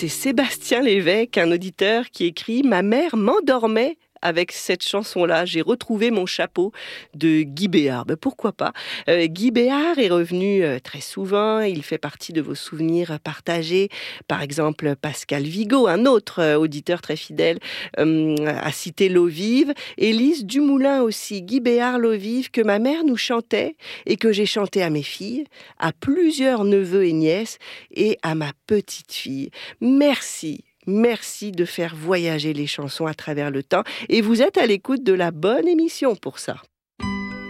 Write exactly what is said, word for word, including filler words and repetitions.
c'est Sébastien Lévesque, un auditeur qui écrit « Ma mère m'endormait » avec cette chanson-là. J'ai retrouvé mon chapeau de Guy Béard. Ben, pourquoi pas euh, Guy Béard est revenu euh, très souvent. Il fait partie de vos souvenirs partagés. Par exemple, Pascal Vigo, un autre euh, auditeur très fidèle, euh, a cité L'eau vive. Élise Dumoulin aussi. Guy Béard, L'eau vive, que ma mère nous chantait et que j'ai chanté à mes filles, à plusieurs neveux et nièces et à ma petite fille. Merci. Merci de faire voyager les chansons à travers le temps et vous êtes à l'écoute de la bonne émission pour ça.